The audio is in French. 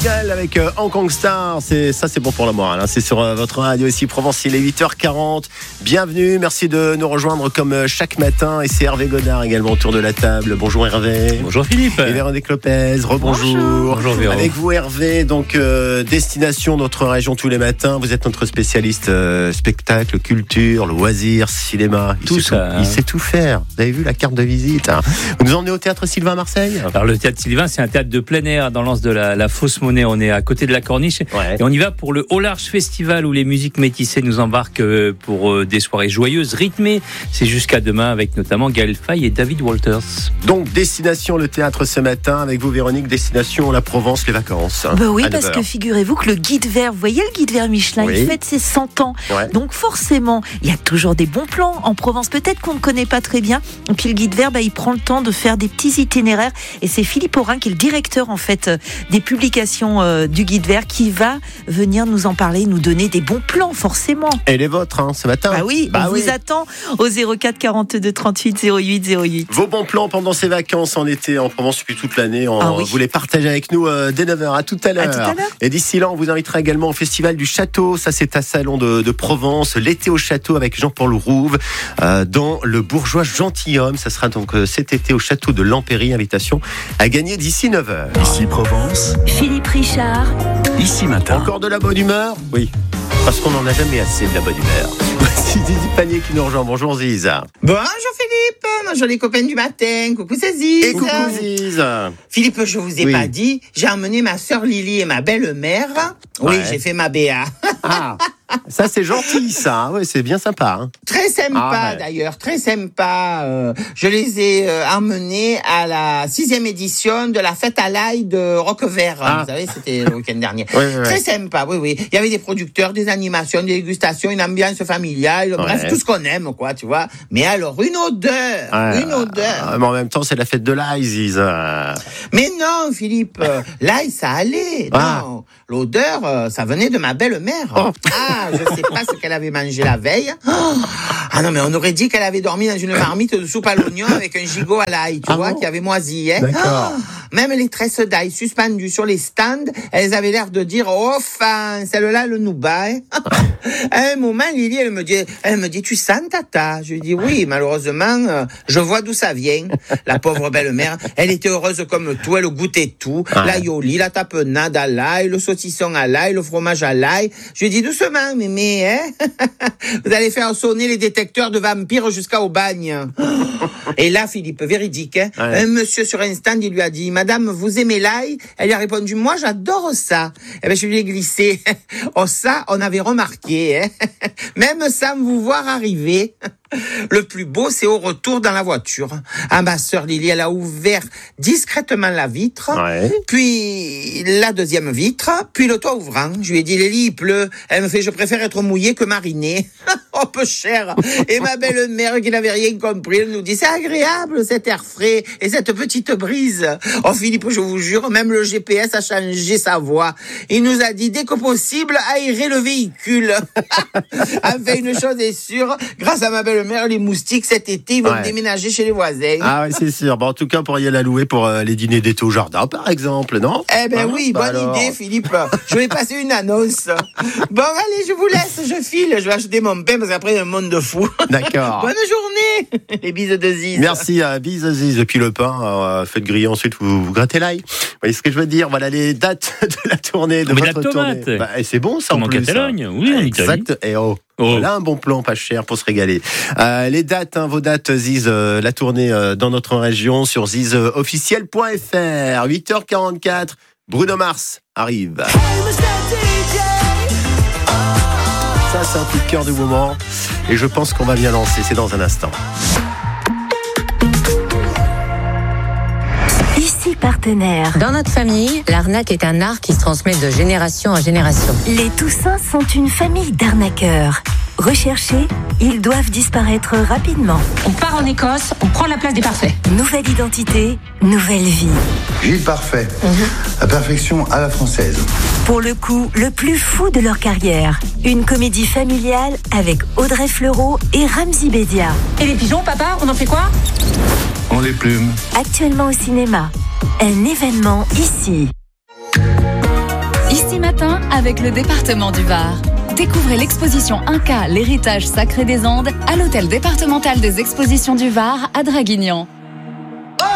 Adele avec Hong Kong Star. C'est bon pour la morale. C'est sur votre radio ici Provence. Il est 8h40. Bienvenue. Merci de nous rejoindre comme chaque matin. Et c'est Hervé Godard également autour de la table. Bonjour Hervé. Bonjour Philippe. Et Véronique Lopez. Rebonjour. Bonjour Véro. Avec vous Hervé. Donc destination notre région tous les matins. Vous êtes notre spécialiste spectacle, culture, loisirs, cinéma. Il sait tout faire. Vous avez vu la carte de visite. Vous nous emmenez au théâtre Sylvain à Marseille. Alors le théâtre Sylvain, c'est un théâtre de plein air dans l'anse de la Fausse Monnaie. On est à côté de la Corniche et on y va pour le Au Large Festival où les musiques métissées nous embarquent pour des soirées joyeuses, rythmées. C'est jusqu'à demain avec notamment Gaël Faye et David Walters. Donc destination le théâtre ce matin avec vous Véronique, destination la Provence, les vacances. Oui, parce que figurez-vous que le guide vert, vous voyez le guide vert Michelin, il fête ses 100 ans. Donc forcément, il y a toujours des bons plans en Provence, peut-être qu'on ne connaît pas très bien. Et puis le guide vert, il prend le temps de faire des petits itinéraires et c'est Philippe Aurin qui est le directeur en fait des publications du guide vert qui va venir nous en parler, nous donner des bons plans forcément. Et les vôtres ce matin. On vous attend au 04 42 38 08 08. Vos bons plans pendant ces vacances en été en Provence depuis toute l'année, vous les partagez avec nous dès 9h. À tout à l'heure. Et d'ici là, on vous invitera également au Festival du Château. Ça, c'est à Salon de Provence. L'été au Château avec Jean-Paul Rouve dans le bourgeois gentilhomme. Ça sera donc cet été au Château de Lampéry. Invitation à gagner d'ici 9h. Ici Provence. Philippe Richard. Ici matin. Encore de la bonne humeur ? Oui. Parce qu'on n'en a jamais assez de la bonne humeur. C'est Zizi Panier qui nous rejoint. Bonjour Ziz. Bonjour Philippe, bonjour les copains du matin. Coucou c'est Ziz. Et coucou Ziz. Philippe, je vous ai pas dit, j'ai emmené ma sœur Lily et ma belle-mère. Oui, j'ai fait ma BA. Ça c'est gentil ça, c'est bien sympa. Très sympa d'ailleurs, très sympa. Je les ai emmenés à la 6e édition de la fête à l'ail de Roquevert. Vous savez, c'était le week-end dernier. Très sympa, oui. Il y avait des producteurs, des animations, des dégustations, une ambiance familiale, bref, tout ce qu'on aime, quoi, tu vois. Mais alors, une odeur. Mais en même temps, c'est la fête de l'ail, Ziz. Mais non, Philippe, l'ail, ça allait. Non, l'odeur, ça venait de ma belle-mère. Je sais pas ce qu'elle avait mangé la veille. Non, mais on aurait dit qu'elle avait dormi dans une marmite de soupe à l'oignon avec un gigot à l'ail, tu vois, qui avait moisi. D'accord. Même les tresses d'ail suspendues sur les stands, elles avaient l'air de dire, celle-là, le nous bat. À un moment, Lily, elle me dit, tu sens tata? Je lui dis, oui, malheureusement, je vois d'où ça vient. La pauvre belle-mère, elle était heureuse comme tout, elle goûtait tout. L'aïoli, la tapenade à l'ail, le saucisson à l'ail, le fromage à l'ail. Je lui dis, doucement, mémé, vous allez faire sonner les détecteurs de vampires jusqu'au bagne. Et là, Philippe, véridique, un monsieur sur un stand, il lui a dit, madame, vous aimez l'ail? Elle lui a répondu, moi, j'adore ça. Eh ben, je lui ai glissé. Ça, on avait remarqué, même sans vous voir arriver. Le plus beau, c'est au retour dans la voiture. Ma sœur Lily, elle a ouvert discrètement la vitre, puis la deuxième vitre, puis le toit ouvrant. Je lui ai dit, Lily, il pleut. Elle me fait, je préfère être mouillée que marinée. Peu cher. Et ma belle-mère, qui n'avait rien compris, elle nous dit, c'est agréable cet air frais et cette petite brise. Philippe, je vous jure, même le GPS a changé sa voix. Il nous a dit, dès que possible, aérer le véhicule. Enfin, une chose est sûre, grâce à ma belle-mère, les moustiques cet été, ils vont déménager chez les voisins. C'est sûr. En tout cas, pour y aller louer pour les dîners d'été au jardin, par exemple, non? Oui, bonne idée, Philippe. Je vais passer une annonce. Bon, allez, je vous laisse, je file. Je vais acheter mon pain parce qu'après, il y a un monde de fous. D'accord. Bonne journée. Les bises de Ziz. Merci, bises de Ziz. Et puis le pain, faites griller ensuite, vous grattez l'ail. Vous voyez ce que je veux dire? Voilà les dates de la tournée, de votre tournée. Et c'est bon, ça, en plus. En Catalogne, oui, en Italie. Exact. Et voilà un bon plan, pas cher pour se régaler. Les dates, vos dates, Ziz, la tournée dans notre région sur zizofficiel.fr. 8h44, Bruno Mars arrive. Ça, c'est un coup de cœur du moment. Et je pense qu'on va bien lancer. C'est dans un instant. Ici partenaire. Dans notre famille, l'arnaque est un art qui se transmet de génération en génération. Les Toussins sont une famille d'arnaqueurs. Recherchés, ils doivent disparaître rapidement. On part en Écosse, on prend la place des parfaits. Nouvelle identité, nouvelle vie. Gilles Parfait, la perfection à la française. Pour le coup, le plus fou de leur carrière. Une comédie familiale avec Audrey Fleurot et Ramzy Bedia. Et les pigeons, papa, on en fait quoi? On les plume. Actuellement au cinéma. Un événement ici. Ici Matin avec le département du Var. Découvrez l'exposition Inca, l'héritage sacré des Andes à l'hôtel départemental des expositions du Var à Draguignan.